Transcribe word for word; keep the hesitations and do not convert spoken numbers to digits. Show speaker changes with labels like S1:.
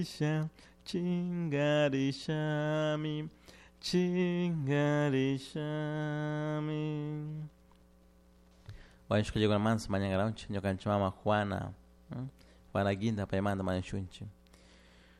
S1: Chingarisha, chingarishami, chingarishami. Wanshukuje kwa mansi manyangarauchi nyoka nchimama Juana. Juana ginda pa imanda manshunchi.